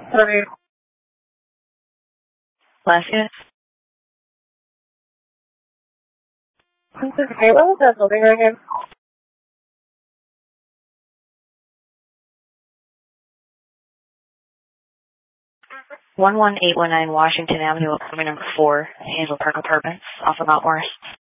Sorry. Last unit. Okay, what was that building again? 11819 Washington Avenue, apartment number 4, Hazel Park Apartments, off of Mount Morris.